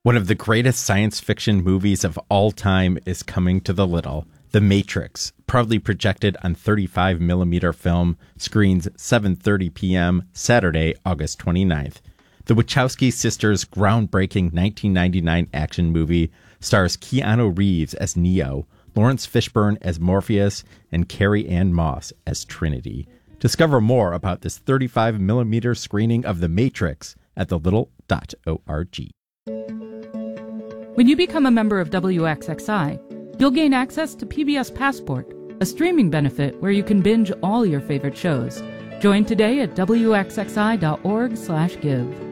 One of the greatest science fiction movies of all time is coming to the Little. The Matrix, proudly projected on 35mm film, screens 7:30 p.m. Saturday, August 29th. The Wachowski sisters' groundbreaking 1999 action movie stars Keanu Reeves as Neo, Lawrence Fishburne as Morpheus, and Carrie-Anne Moss as Trinity. Discover more about this 35mm screening of The Matrix at thelittle.org. When you become a member of WXXI, you'll gain access to PBS Passport, a streaming benefit where you can binge all your favorite shows. Join today at WXXI.org/give.